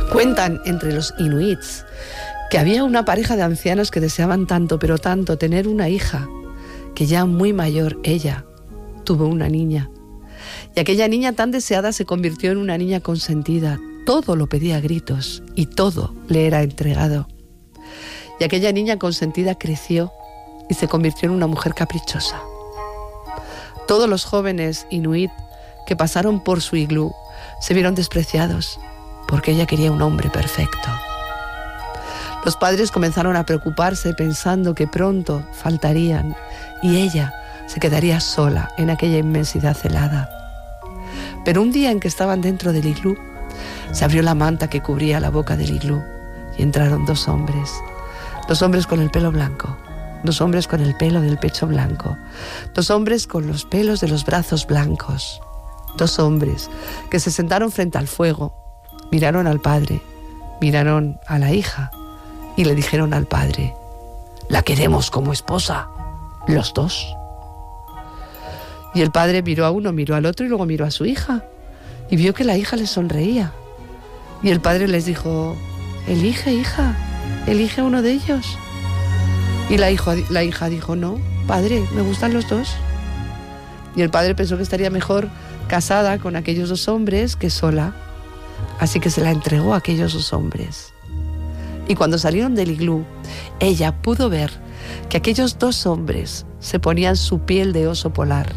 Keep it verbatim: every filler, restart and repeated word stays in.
Cuentan entre los inuits que había una pareja de ancianos que deseaban tanto, pero tanto, tener una hija, que ya muy mayor, ella, tuvo una niña. Y aquella niña tan deseada se convirtió en una niña consentida. Todo lo pedía a gritos y todo le era entregado. Y aquella niña consentida creció y se convirtió en una mujer caprichosa. Todos los jóvenes inuit que pasaron por su iglú se vieron despreciados porque ella quería un hombre perfecto. Los padres comenzaron a preocuparse pensando que pronto faltarían y ella se quedaría sola en aquella inmensidad helada. Pero un día en que estaban dentro del iglú, se abrió la manta que cubría la boca del iglú y entraron dos hombres, dos hombres con el pelo blanco, dos hombres con el pelo del pecho blanco, dos hombres con los pelos de los brazos blancos, dos hombres que se sentaron frente al fuego, miraron al padre, miraron a la hija y le dijeron al padre: «La queremos como esposa, los dos». Y el padre miró a uno, miró al otro y luego miró a su hija y vio que la hija le sonreía. Y el padre les dijo: «Elige, hija, elige a uno de ellos». Y la, hijo, la hija dijo: «No, padre, me gustan los dos». Y el padre pensó que estaría mejor casada con aquellos dos hombres que sola. Así que se la entregó a aquellos dos hombres. Y cuando salieron del iglú, ella pudo ver que aquellos dos hombres se ponían su piel de oso polar